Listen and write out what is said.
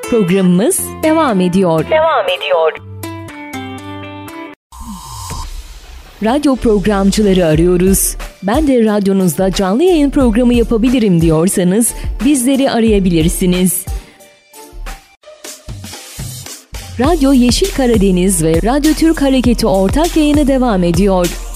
Programımız devam ediyor. Radyo programcıları arıyoruz. Ben de radyonuzda canlı yayın programı yapabilirim diyorsanız bizleri arayabilirsiniz. Radyo Yeşil Karadeniz ve Radyo Türk Hareketi ortak yayını devam ediyor.